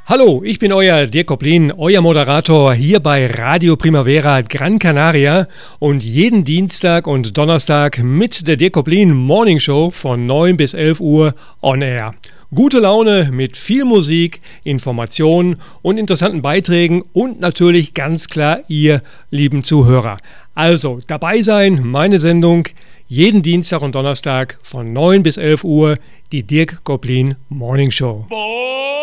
Hallo, ich bin euer Dirk Koplin, euer Moderator hier bei Radio Primavera Gran Canaria und jeden Dienstag und Donnerstag mit der Dirk Koplin Morning Show von 9 bis 11 Uhr on air. Gute Laune mit viel Musik, Informationen und interessanten Beiträgen und natürlich ganz klar ihr lieben Zuhörer. Also dabei sein, meine Sendung, jeden Dienstag und Donnerstag von 9 bis 11 Uhr, die Dirk Koplin Morning Show.